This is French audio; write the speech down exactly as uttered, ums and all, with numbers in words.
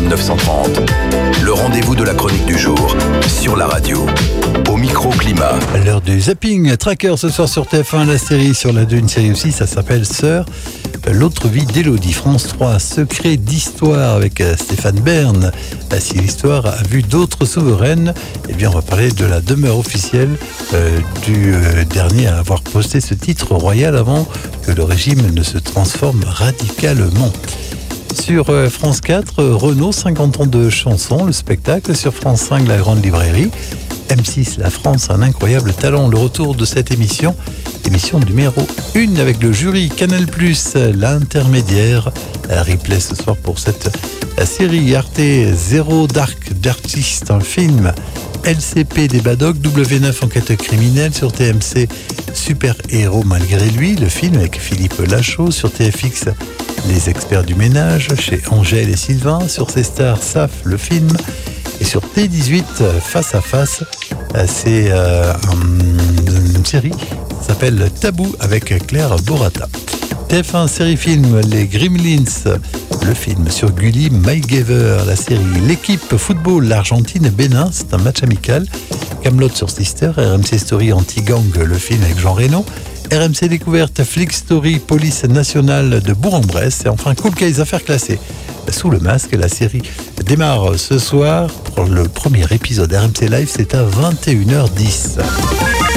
neuf cent trente. Le rendez-vous de la chronique du jour sur la radio. Au micro-climat. À l'heure du zapping tracker ce soir sur T F un, la série sur la deux, une série aussi, ça s'appelle Sœur. L'autre vie d'Élodie, France trois, secret d'histoire avec Stéphane Bern. Si l'histoire a vu d'autres souveraines, eh bien on va parler de la demeure officielle euh, du euh, dernier à avoir posté ce titre royal avant que le régime ne se transforme radicalement. Sur euh, France quatre, Renaud, cinquante ans de chansons, le spectacle. Sur France cinq, la grande librairie. M six, la France, un incroyable talent. Le retour de cette émission, émission numéro un avec le jury. Canal plus, l'intermédiaire. Replay ce soir pour cette série Arte Zéro Dark d'artiste, un film. L C P des Badocs, W neuf enquête criminelle. Sur T M C, Super héros malgré lui, le film avec Philippe Lachaud. Sur T F X, Les experts du ménage chez Angèle et Sylvain. Sur C Star, S A F, le film. Et sur T dix-huit, Face à Face, c'est euh, une, une série qui s'appelle Tabou avec Claire Borata. T F un série film, Les Gremlins, le film. Sur Gulli, MacGyver, la série. L'équipe football, l'Argentine-Bénin, c'est un match amical. Kaamelott sur Sister, R M C Story Anti-Gang, le film avec Jean Reno. R M C Découverte, Flick Story, Police Nationale de Bourg-en-Bresse. Et enfin, Cool Case, Affaires classées. Sous le masque, la série démarre ce soir. Pour le premier épisode R M C Live, c'est à vingt et une heures dix.